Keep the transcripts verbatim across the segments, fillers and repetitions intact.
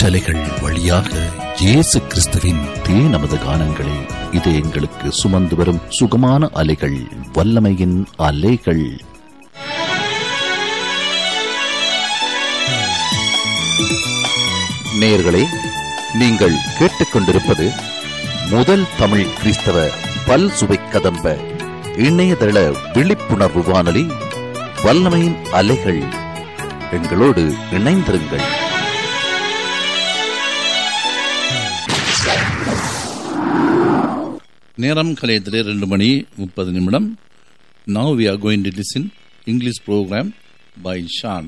காற்றலைகள் வழியாக இயேசு கிறிஸ்துவின் தே நமது கானங்களை இது எங்களுக்கு சுமந்து வரும் சுகமான அலைகள், வல்லமையின் அலைகள். நேயர்களே, நீங்கள் கேட்டுக்கொண்டிருப்பது முதல் தமிழ் கிறிஸ்தவ பல் சுவை கதம்ப இணையதள விழிப்புணர்வு வானொலி, வல்லமையின் அலைகள். எங்களோடு இணைந்திருங்கள். நேரம் கலையத்திலே ரெண்டு மணி முப்பது நிமிடம். Now we are going to listen English program by Sean.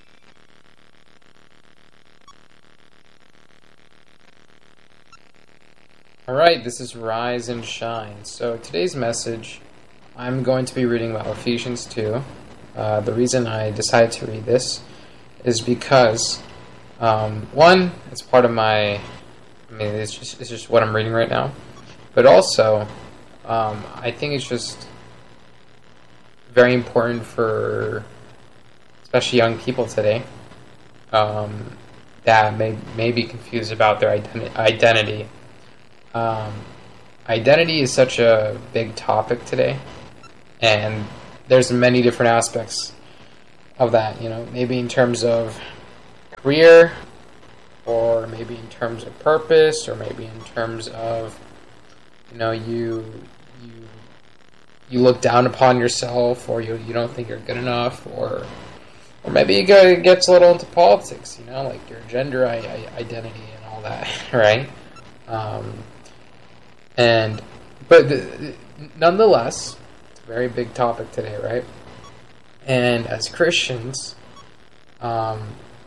Alright, this is Rise and Shine. So today's message, I'm going to be reading about Ephesians two. Uh, the reason I decided to read this is because, um, one, it's part of my, I mean, it's just, it's just what I'm reading right now. But also, um, I think it's just very important for, especially young people today, um, that may, may be confused about their identi- identity. Um, identity is such a big topic today, and there's many different aspects of that, you know, maybe in terms of career, or maybe in terms of purpose, or maybe in terms of, you know, you you you look down upon yourself, or you you don't think you're good enough, or or maybe it, go, it gets a little into politics, you know, like your gender I- I- identity and all that, right? Um, and but the, nonetheless, it's a very big topic today, right? And as Christians, um,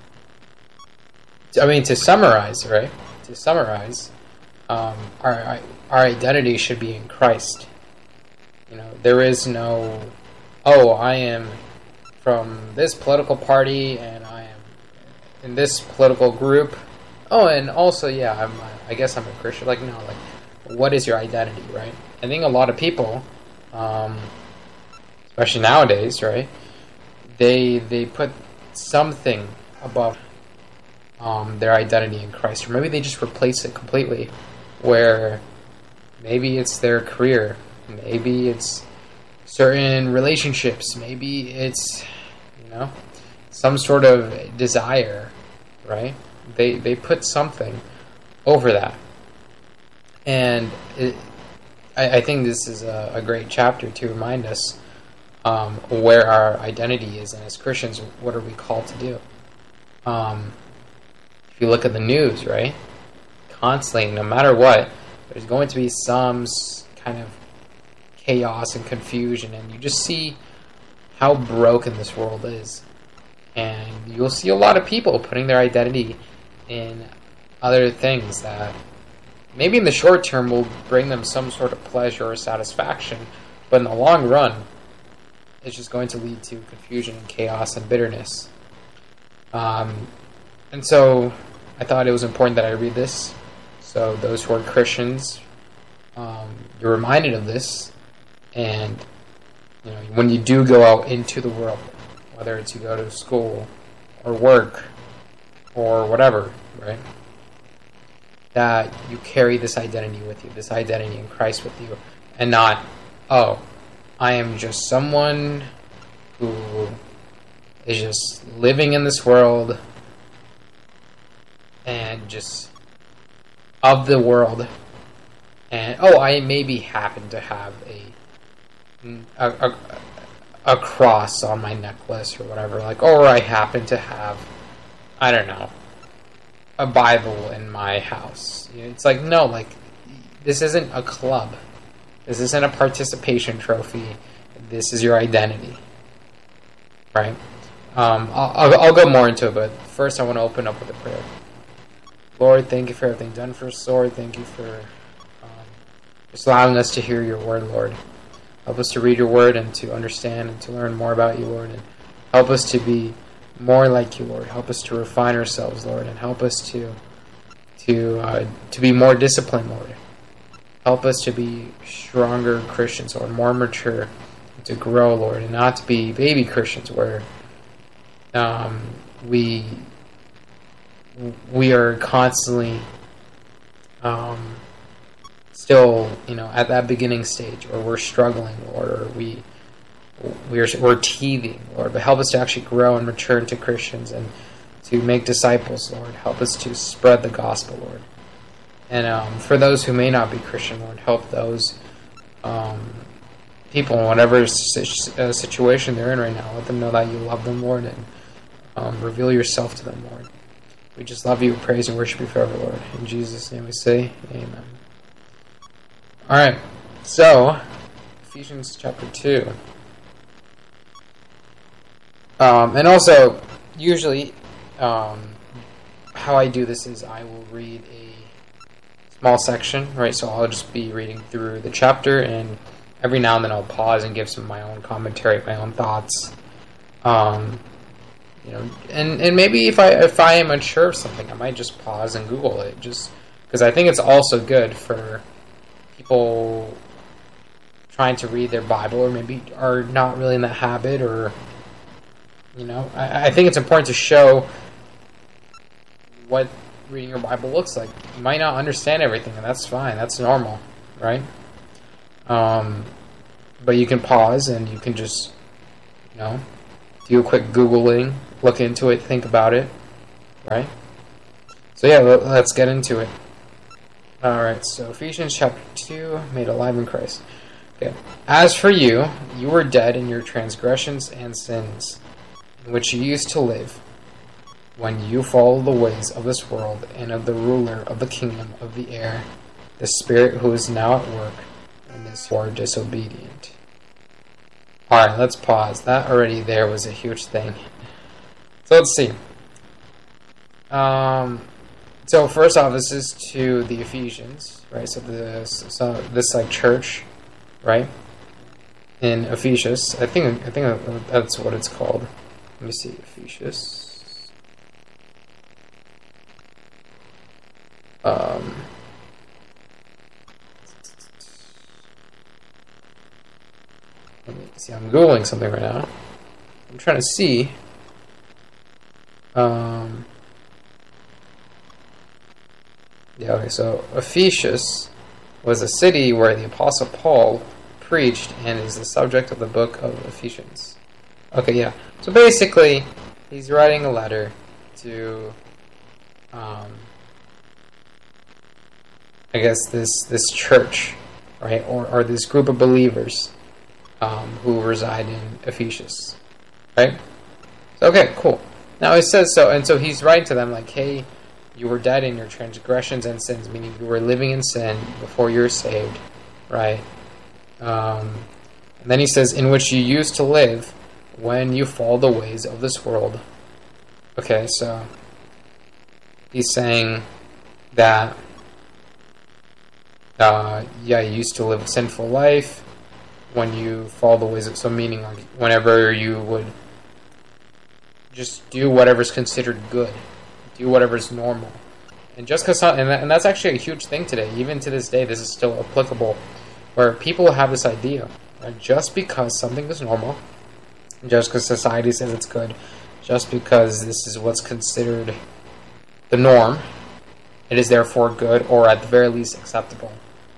I mean, to summarize, right? To summarize, um, our our identity should be in Christ. You know, there is no, oh, I am from this political party and I am in this political group. Oh, and also, yeah, I'm, I guess I'm a Christian. Like, no, like, what is your identity, right? I think a lot of people, um, especially nowadays, right, they they put something above um, their identity in Christ, or maybe they just replace it completely, where maybe it's their career, maybe it's certain relationships, maybe it's, you know, some sort of desire, right? They they put something over that. And it, I, I think this is a, a great chapter to remind us um, where our identity is, and as Christians, what are we called to do? Um, if you look at the news, right, constantly, no matter what, there's going to be some kind of chaos and confusion, and you just see how broken this world is. And you'll see a lot of people putting their identity in other things that maybe in the short term will bring them some sort of pleasure or satisfaction, but in the long run, it's just going to lead to confusion and chaos and bitterness. Um, and so I thought it was important that I read this, so those who are Christians, um, you're reminded of this, and you know, when you do go out into the world, whether it's you go to school or work or whatever, right, that you carry this identity with you, this identity in Christ with you, and not, oh, I am just someone who is just living in this world and just of the world, and oh, I maybe happen to have a a, a, a cross on my necklace or whatever, like, or I happen to have, I don't know, a Bible in my house. You know, it's like, no, like, this isn't a club. This isn't a participation trophy. This is your identity, right? Um, I'll, I'll, I'll go more into it, but first I want to open up with a prayer. Lord, thank you for everything done for us, Lord. Thank you for um, just allowing us to hear your word, Lord. Help us to read your word and to understand and to learn more about you, Lord. And help us to be more like you, Lord. Help us to refine ourselves, Lord. And help us to to uh, to be more disciplined, Lord. Help us to be stronger Christians, Lord, more mature, to grow, Lord, and not to be baby Christians where um, we we are constantly um, still, you know, at that beginning stage, or we're struggling, Lord, or we we're we're teething, Lord. But help us to actually grow and mature into Christians and to make disciples, Lord. Help us to spread the gospel, Lord. And um, for those who may not be Christian, Lord, help those um, people in whatever situation they're in right now. Let them know that you love them, Lord, and um, reveal yourself to them, Lord. We just love you, praise and worship you forever, Lord. In Jesus' name we say, amen. Alright, so, Ephesians chapter two. Um, and also, usually, um, how I do this is I will read a small section, right? So I'll just be reading through the chapter, and every now and then I'll pause and give some of my own commentary, my own thoughts. Um, you know, and, and maybe if I if I am unsure of something, I might just pause and Google it, just because I think it's also good for people trying to read their Bible, or maybe are not really in that habit, or you know, I, I think it's important to show what reading your Bible looks like. You might not understand everything, and that's fine. That's normal, right? Um, but you can pause and you can just, you know, do a quick Googling, look into it, think about it, right? So yeah, let's get into it. Alright, so Ephesians chapter two, made alive in Christ. Okay. As for you, you were dead in your transgressions and sins, in which you used to live, when you followed the ways of this world and of the ruler of the kingdom of the air, the spirit who is now at work in this who are disobedient. Alright, let's pause. That already there was a huge thing. So let's see. Um, so first off, this is to the Ephesians, right? So this, so this like church, right? In Ephesus, I think I think that's what it's called. Let me see, Ephesus. Um, let me see. I'm googling something right now. I'm trying to see. Um. Yeah. Okay. So Ephesus was a city where the Apostle Paul preached, and is the subject of the book of Ephesians. Okay. Yeah. So basically, he's writing a letter to, um, I guess this this church, right, or or this group of believers, um, who reside in Ephesus, right? So, okay, cool. Now it says so, and so he's writing to them like, hey, you were dead in your transgressions and sins, meaning you were living in sin before you were saved, right? Um, and then he says, in which you used to live when you followed the ways of this world. Okay, so he's saying that, uh, yeah, you used to live a sinful life when you follow the ways of, so meaning like whenever you would just do whatever's considered good, do whatever's normal. And just because, and, that, and that's actually a huge thing today, even to this day, this is still applicable, where people have this idea, right? Just because something is normal, just because society says it's good, just because this is what's considered the norm, it is therefore good, or at the very least acceptable.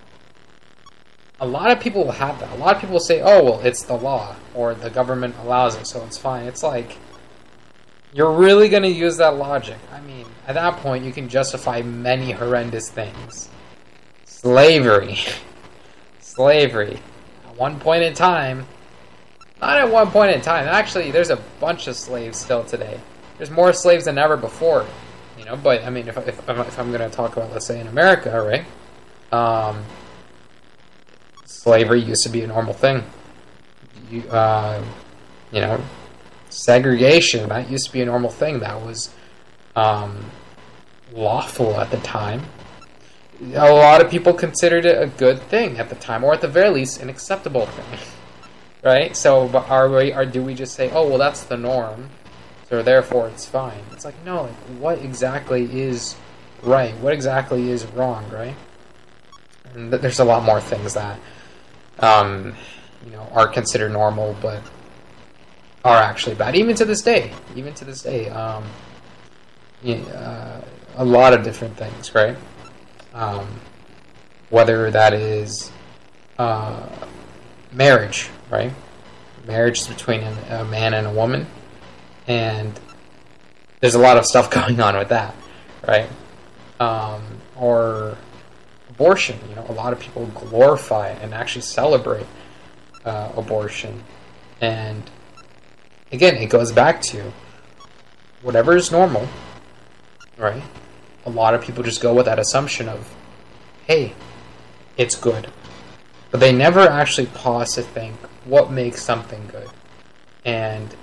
A lot of people will have that. A lot of people will say, oh, well, it's the law, or the government allows it, so it's fine. It's like, you're really going to use that logic. I mean, at that point, you can justify many horrendous things. Slavery. Slavery. At one point in time, not at one point in time, actually, there's a bunch of slaves still today. There's more slaves than ever before, you know, but, I mean, if, if, if I'm going to talk about, let's say, in America, right, um, slavery used to be a normal thing. You, uh, you know, segregation, that used to be a normal thing. That was um, lawful at the time. A lot of people considered it a good thing at the time, or at the very least, an acceptable thing. Right? So, but are we, or do we just say, oh, well, that's the norm, so therefore it's fine? It's like, no, like, what exactly is right? What exactly is wrong, right? And th- there's a lot more things that, um, you know, are considered normal, but are actually bad, even to this day. Even to this day, um, you, uh, a lot of different things, right? Um, whether that is uh, marriage, right? Marriage is between a man and a woman, and there's a lot of stuff going on with that, right? Um, or abortion, you know, a lot of people glorify and actually celebrate uh, abortion. And again, it goes back to whatever is normal, right? A lot of people just go with that assumption of, hey, it's good. But they never actually pause to think, what makes something good? And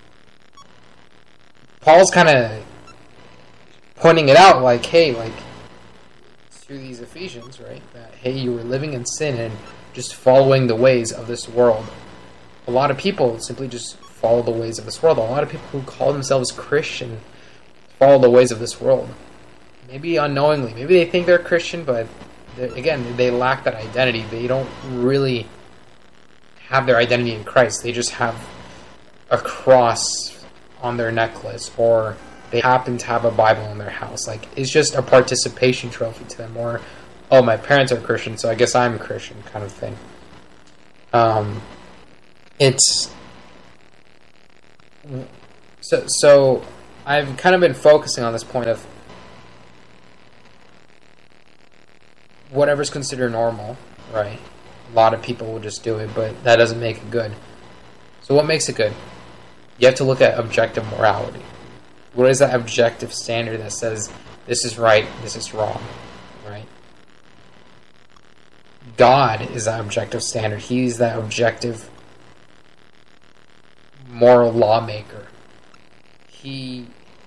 Paul's kind of pointing it out like, hey, like, through these Ephesians, right? That, hey, you were living in sin and just following the ways of this world. A lot of people simply just follow the ways of this world. A lot of people who call themselves Christian follow the ways of this world. Maybe unknowingly. Maybe they think they're Christian, but again, they lack that identity. They don't really have their identity in Christ. They just have a cross on their necklace, or they happen to have a Bible in their house. Like, it's just a participation trophy to them, or, oh, my parents are Christian, so I guess I'm a Christian kind of thing. Um, it's so so. I've kind of been focusing on this point of whatever's considered normal, right? A lot of people will just do it, but that doesn't make it good. So what makes it good? You have to look at objective morality. What is that objective standard that says this is right, this is wrong, right? God is that objective standard. He's that objective moral lawmaker. He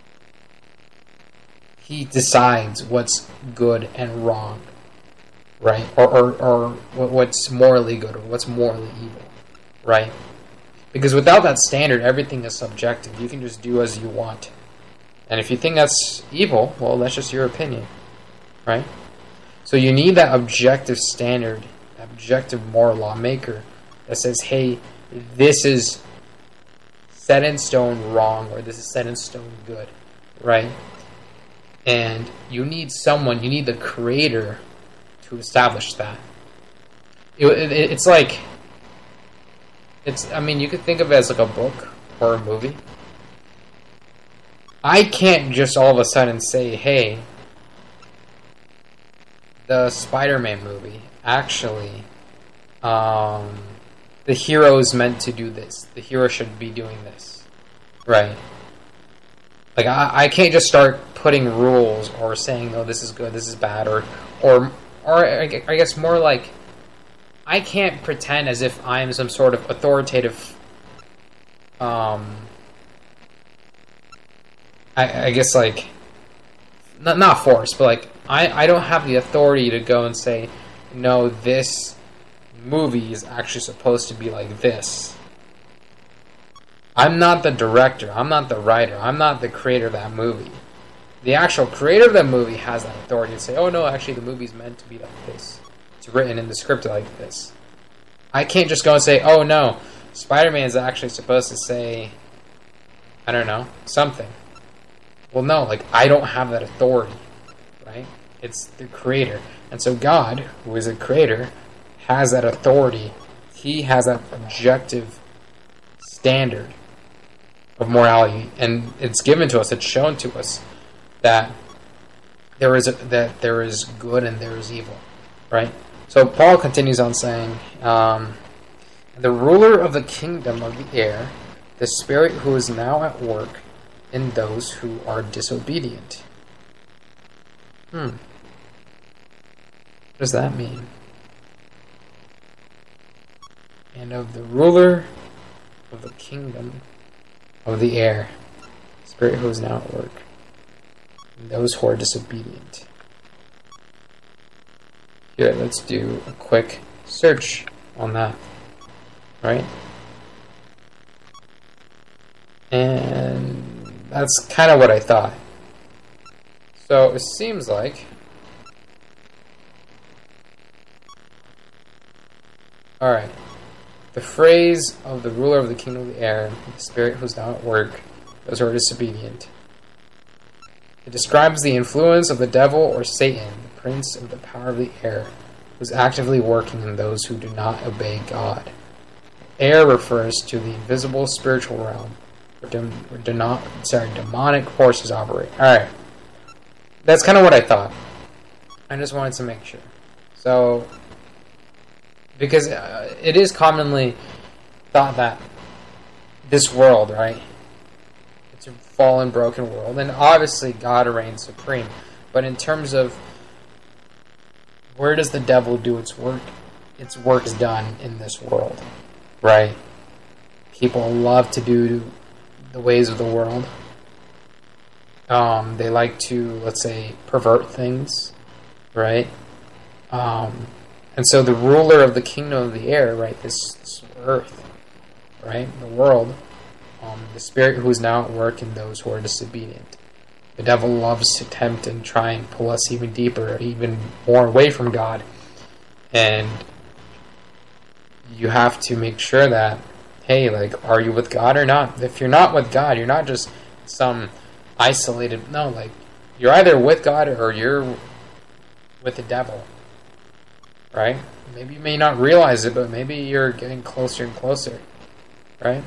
he decides what's good and wrong, right? Or, or, or what's morally good or what's morally evil, right? Because without that standard, everything is subjective. You can just do as you want. And if you think that's evil, well, that's just your opinion, right? So you need that objective standard, that objective moral lawmaker that says, hey, this is set in stone wrong, or this is set in stone good, right? And you need someone, you need the creator to establish that. It, it, it's like, it's. I mean, you could think of it as like a book or a movie. I can't just all of a sudden say, hey, the Spider-Man movie, actually, um, the hero is meant to do this. The hero should be doing this, right? Like, I, I can't just start putting rules or saying, oh, this is good, this is bad, or, or, or I guess more like, I can't pretend as if I am some sort of authoritative, um, I, I guess like, not, not force, but like, I, I don't have the authority to go and say, no, this movie is actually supposed to be like this. I'm not the director, I'm not the writer, I'm not the creator of that movie. The actual creator of that movie has that authority to say, oh no, actually the movie's meant to be like this. It's written in the script like this. I can't just go and say, oh no, Spider-Man is actually supposed to say, I don't know, something. Well, no, like, I don't have that authority, right? It's the creator. And so God, who is a creator, has that authority. He has that objective standard of morality, and it's given to us, it's shown to us that there is a, that there is good and there is evil, right? So Paul continues on saying, um, the ruler of the kingdom of the air, the spirit who is now at work in those who are disobedient. Hmm. What does that mean? And of the ruler of the kingdom of the air, spirit who is now at work, and those who are disobedient. Here, let's do a quick search on that, right? And that's kind of what I thought. So it seems like, alright, the phrase of the ruler of the kingdom of the air, the spirit who's now at work, those who are disobedient. It describes the influence of the devil or Satan, the prince of the power of the air, who is actively working in those who do not obey God. Air refers to the invisible spiritual realm where, dem- where de- not, sorry, demonic forces operate. Alright. That's kind of what I thought. I just wanted to make sure. So, because uh, it is commonly thought that this world, right? It's a fallen, broken world. And obviously God reigns supreme. But in terms of where does the devil do its work? Its work is done in this world, right? People love to do the ways of the world. Um, they like to, let's say, pervert things, right? Um, and so the ruler of the kingdom of the air, right, this, this earth, right, the world, um, the spirit who is now at work in those who are disobedient. The devil loves to tempt and try and pull us even deeper, even more away from God. And you have to make sure that, hey, like, are you with God or not? If you're not with God, you're not just some isolated, no, like, you're either with God or you're with the devil, right? Maybe you may not realize it, but maybe you're getting closer and closer, right?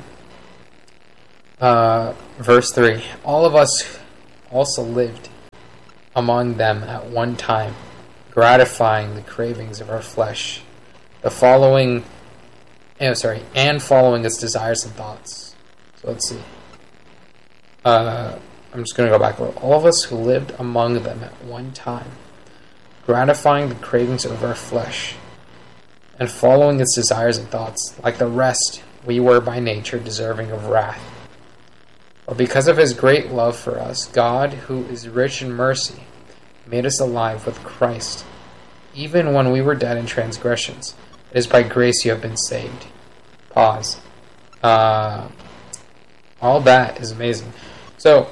Uh, verse three, all of us also lived among them at one time, gratifying the cravings of our flesh, the following, oh, sorry, and following its desires and thoughts. So let's see. Uh, I'm just going to go back a little. All of us who lived among them at one time, gratifying the cravings of our flesh, and following its desires and thoughts. Like the rest, we were by nature deserving of wrath. But because of his great love for us, God, who is rich in mercy, made us alive with Christ, even when we were dead in transgressions. It is by grace you have been saved. Pause. Uh, all that is amazing. So,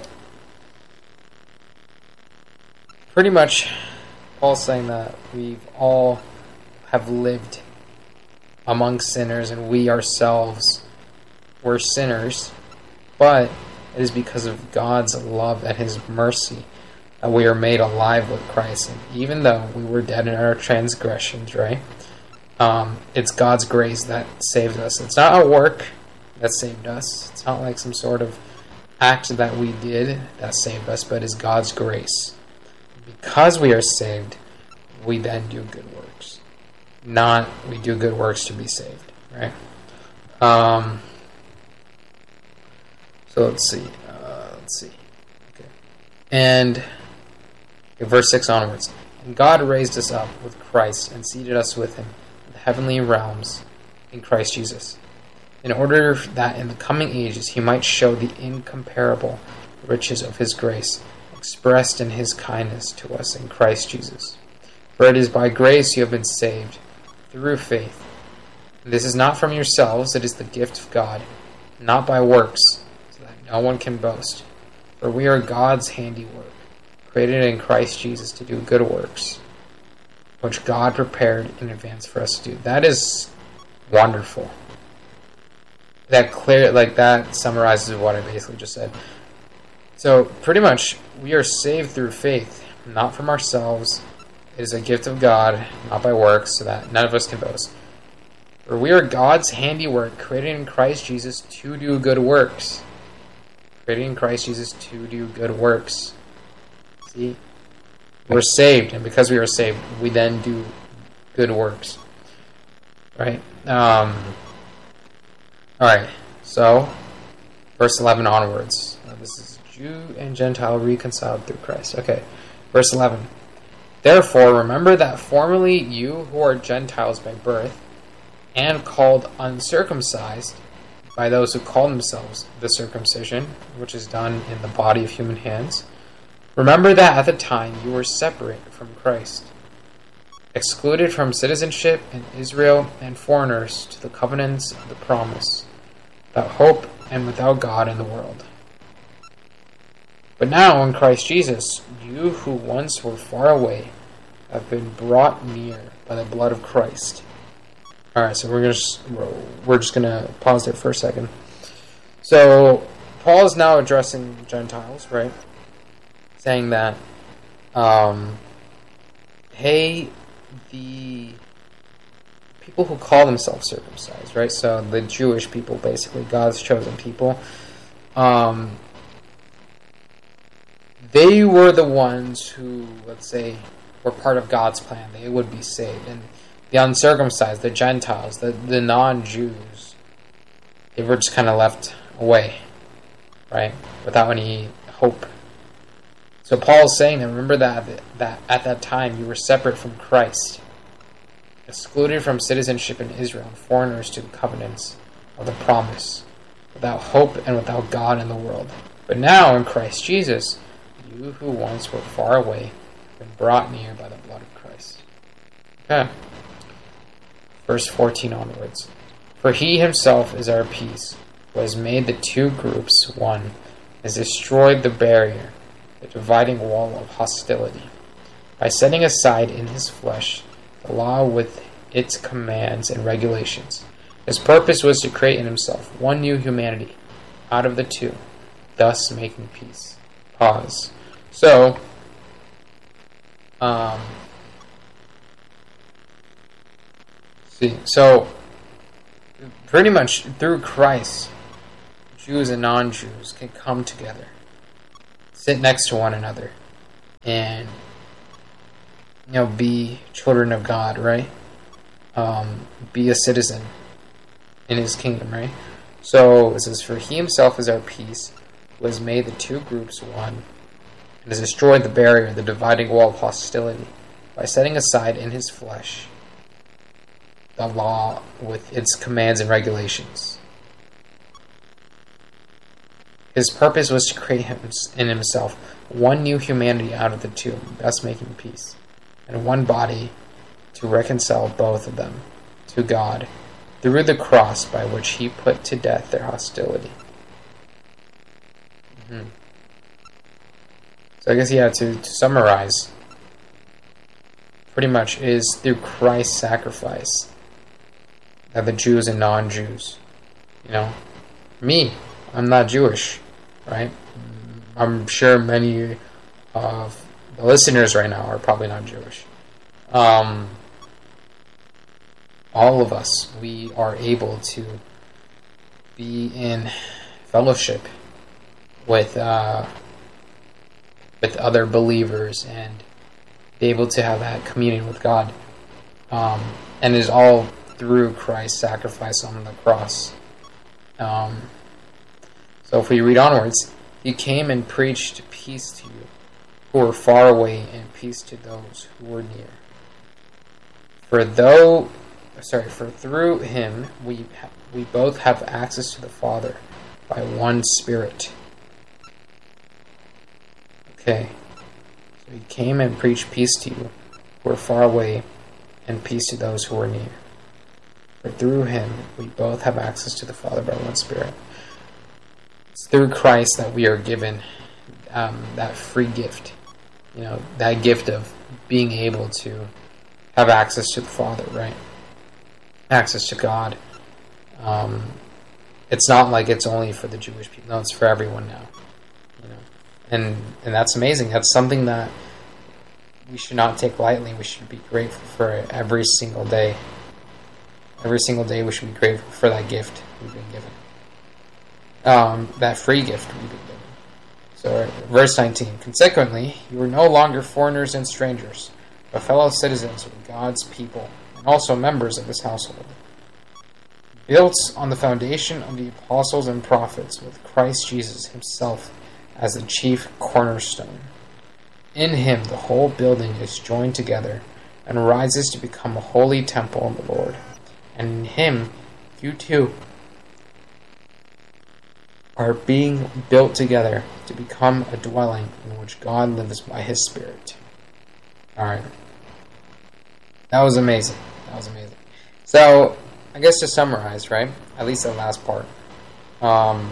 pretty much, Paul's saying that we've all have lived among sinners, and we ourselves were sinners, but it is because of God's love and his mercy that we are made alive with Christ. And even though we were dead in our transgressions, right? Um, it's God's grace that saved us. It's not our work that saved us. It's not like some sort of act that we did that saved us, but it's God's grace. Because we are saved, we then do good works. Not we do good works to be saved, right? Um, so let's see. Uh, let's see. Okay. And okay, verse six onwards. And God raised us up with Christ and seated us with him in the heavenly realms in Christ Jesus, in order that in the coming ages he might show the incomparable riches of his grace, expressed in his kindness to us in Christ Jesus. For it is by grace you have been saved, through faith. And this is not from yourselves, it is the gift of God, not by works, so that no one can boast. For we are God's handiwork, created in Christ Jesus to do good works, which God prepared in advance for us to do. That is wonderful. That clear, like that summarizes what I basically just said. So, pretty much, we are saved through faith, not from ourselves. It is a gift of God, not by works, so that none of us can boast. For we are God's handiwork, created in Christ Jesus to do good works. Created in Christ Jesus to do good works. See? We're saved, and because we are saved, we then do good works. Right? Um, Alright, so, verse eleven onwards. Uh, this is Jew and Gentile reconciled through Christ. Okay, verse eleven. Therefore, remember that formerly you who are Gentiles by birth, and called uncircumcised by those who call themselves the circumcision, which is done in the body of human hands, remember that at the time you were separate from Christ, excluded from citizenship in Israel and foreigners to the covenants of the promise, without hope and without God in the world. But now, in Christ Jesus, you who once were far away have been brought near by the blood of Christ. Alright, so we're just, we're just going to pause there for a second. So, Paul is now addressing Gentiles, right? saying that, um, hey, the people who call themselves circumcised, right? So the Jewish people, basically, God's chosen people, um, they were the ones who, let's say, were part of God's plan. They would be saved. And the uncircumcised, the Gentiles, the, the non-Jews, they were just kind of left away, right? Without any hope. So Paul's saying that, remember that, that at that time you were separate from Christ, excluded from citizenship in Israel, and foreigners to the covenants of the promise, without hope and without God in the world. But now in Christ Jesus, you who once were far away have been brought near by the blood of Christ. Okay. Verse fourteen onwards. For he himself is our peace, who has made the two groups one, has destroyed the barrier, the dividing wall of hostility, by setting aside in his flesh the law with its commands and regulations. His purpose was to create in himself one new humanity out of the two, thus making peace. Pause. So, um, see, so pretty much through Christ, Jews and non-Jews can come together, sit next to one another, and, you know, be children of God, right? Um, be a citizen in his kingdom, right? So it says, for he himself is our peace, who has made the two groups one, and has destroyed the barrier, the dividing wall of hostility, by setting aside in his flesh the law with its commands and regulations. His purpose was to create him in himself one new humanity out of the two, thus making peace, and one body to reconcile both of them to God through the cross, by which he put to death their hostility. Mm-hmm. So I guess, yeah, to, to summarize, pretty much is through Christ's sacrifice that the Jews and non-Jews, you know, me, I'm not Jewish, right? I'm sure many of the listeners right now are probably not Jewish. Um, all of us, we are able to be in fellowship with uh, with other believers and be able to have that communion with God. Um, and it is all through Christ's sacrifice on the cross. Um, so if we read onwards, he came and preached peace to you who were far away, and peace to those who were near. For though, sorry, for through him we ha- we both have access to the Father by one Spirit. Okay, so he came and preached peace to you who were far away, and peace to those who were near. For through him we both have access to the Father by one Spirit. It's through Christ that we are given um, that free gift. You know, that gift of being able to have access to the Father, right? Access to God. Um, it's not like it's only for the Jewish people. No, it's for everyone now. You know, and and that's amazing. That's something that we should not take lightly. We should be grateful for every single day. Every single day we should be grateful for that gift we've been given. Um, that free gift we've been given. So, verse nineteen. Consequently, you are no longer foreigners and strangers, but fellow citizens with God's people, and also members of his household, built on the foundation of the apostles and prophets, with Christ Jesus himself as the chief cornerstone. In him the whole building is joined together and rises to become a holy temple in the Lord. And in him you too are being built together to become a dwelling in which God lives by his Spirit. Alright. That was amazing. That was amazing. So, I guess to summarize, right? At least the last part. Um,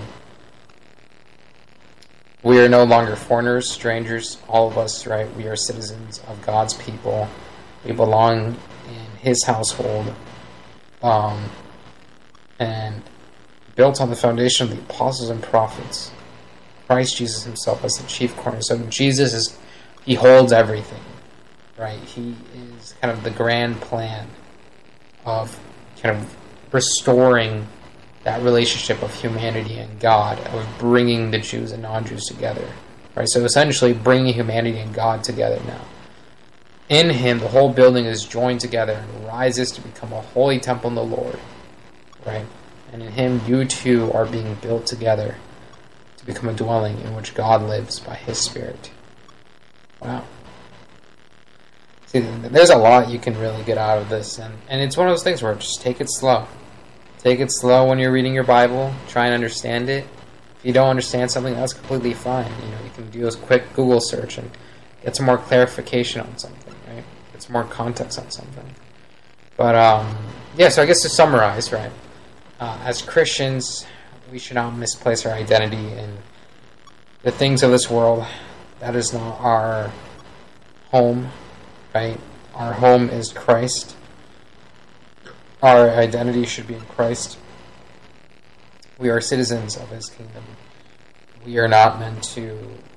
we are no longer foreigners, strangers, all of us, right? We are citizens of God's people. We belong in his household. Um, and built on the foundation of the apostles and prophets, Christ Jesus himself as the chief cornerstone. Jesus is, he holds everything, right? He is kind of the grand plan of kind of restoring that relationship of humanity and God, of bringing the Jews and non-Jews together, right? So essentially bringing humanity and God together now. In him, the whole building is joined together and rises to become a holy temple in the Lord, right? And in him, you two are being built together to become a dwelling in which God lives by his Spirit. Wow. See, there's a lot you can really get out of this, and, and it's one of those things where just take it slow. Take it slow when you're reading your Bible. Try and understand it. If you don't understand something, that's completely fine. You know, you can do a quick Google search and get some more clarification on something, right? Get some more context on something. But, um, yeah, so I guess to summarize, right? Uh, as Christians, we should not misplace our identity in the things of this world. That is not our home, right? Our home is Christ. Our identity should be in Christ. We are citizens of his kingdom. We are not meant to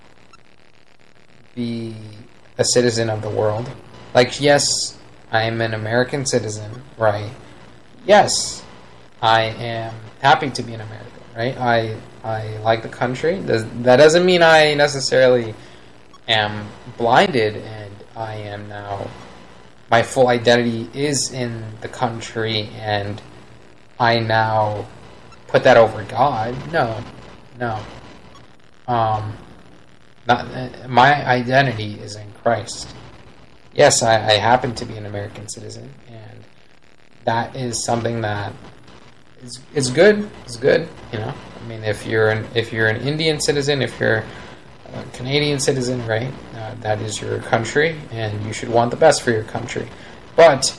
be a citizen of the world. Like, yes, I am an American citizen, right? Yes, I am happy to be in America, right? I I like the country. That doesn't mean I necessarily am blinded and I am now, my full identity is in the country and I now put that over God. No, no. Um, not, my identity is in Christ. Yes, I, I happen to be an American citizen, and that is something that is is good. It's good, you know. I mean, if you're an if you're an Indian citizen, if you're a Canadian citizen, right? Uh, that is your country, and you should want the best for your country. But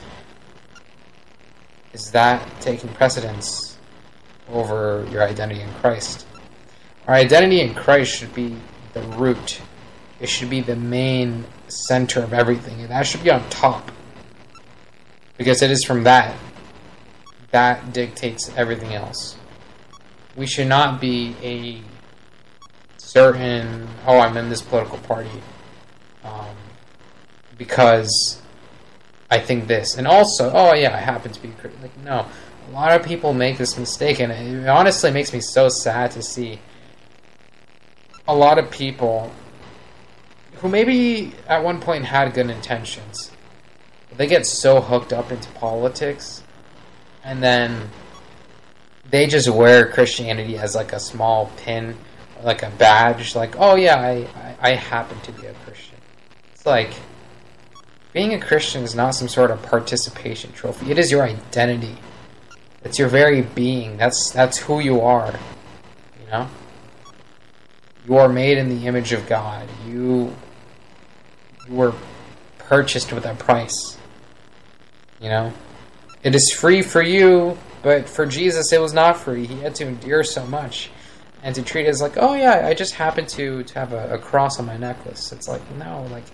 is that taking precedence over your identity in Christ? Our identity in Christ should be the root. It should be the main center of everything, and that should be on top, because it is from that that dictates everything else. We should not be a certain, oh, I'm in this political party um, because I think this, and also, oh yeah, I happen to be like, no. A lot of people make this mistake, and it honestly makes me so sad to see a lot of people who maybe at one point had good intentions, but they get so hooked up into politics, and then they just wear Christianity as like a small pin, like a badge, like, oh yeah, I, I, I happen to be a Christian. It's like, being a Christian is not some sort of participation trophy. It is your identity. It's your very being. That's that's who you are. You know? You are made in the image of God. You, you were purchased with a price. You know? It is free for you, but for Jesus it was not free. He had to endure so much. And to treat it as like, oh yeah, I just happen to, to have a, a cross on my necklace. It's like, no, like...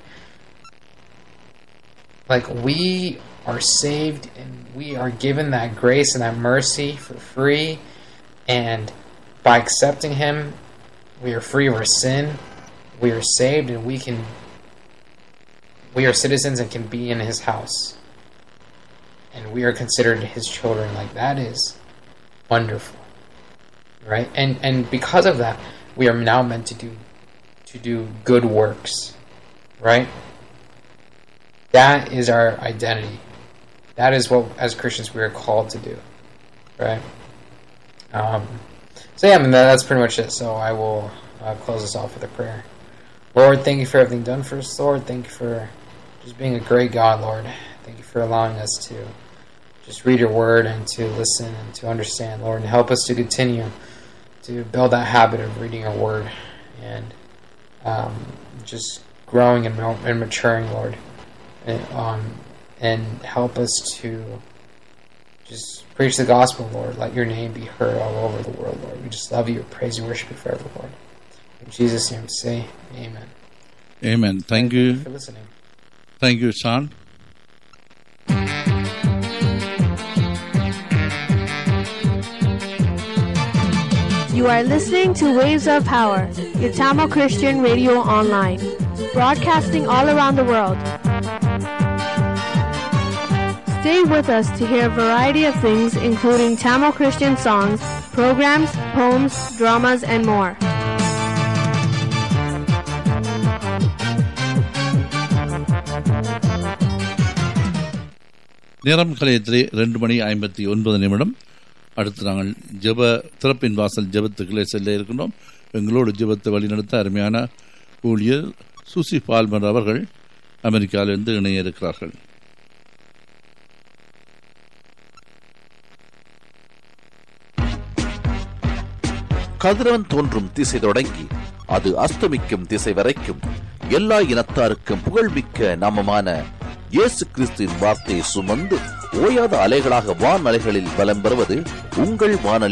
Like, we are saved and we are given that grace and that mercy for free. And by accepting him, we are free of our sin. We are saved and we can... We are citizens and can be in his house. And we are considered his children. Like, that is wonderful. Right? And and because of that, we are now meant to do to do good works. Right? That is our identity. That is what, as Christians, we are called to do. Right? Um, so yeah, I mean, that, that's pretty much it. So I will uh, close this off with a prayer. Lord, thank you for everything done for us, Lord. Thank you for just being a great God, Lord. Thank you for allowing us to just read your word and to listen and to understand, Lord. And help us to continue to build that habit of reading your word and um, just growing and, and maturing, Lord. And, um, and help us to just preach the gospel, Lord. Let your name be heard all over the world, Lord. We just love you, praise you, worship you forever, Lord. In Jesus' name we say amen. Amen. Thank, Thank you. you for listening. Thank you, Sean. You are listening to Waves of Power, your Tamil Christian radio online, broadcasting all around the world. Stay with us to hear a variety of things, including Tamil Christian songs, programs, poems, dramas, and more. நேரம் கலையத்திலே ரெண்டு மணி ஐம்பத்தி ஒன்பது நிமிடம். அடுத்து நாங்கள் ஜெப திறப்பின் வாசல் ஜெபத்துக்களே செல்ல இருக்கின்றோம். எங்களோடு ஜெபத்தை வழிநடத்த அருமையான ஊழியர் சுசி பால்மர் அவர்கள் அமெரிக்காவிலிருந்து இணைய இருக்கிறார்கள். கதிரவன் தோன்றும் திசை தொடங்கி அது அஸ்தமிக்கும் திசை வரைக்கும் எல்லா இனத்தாருக்கும் புகழ்மிக்க நாமமான இயேசு கிறிஸ்துவின் வார்த்தையை சுமந்து ஓயாத அலைகளாக வான் அலைகளில் பலம் பெறுவது உங்கள் வானொலி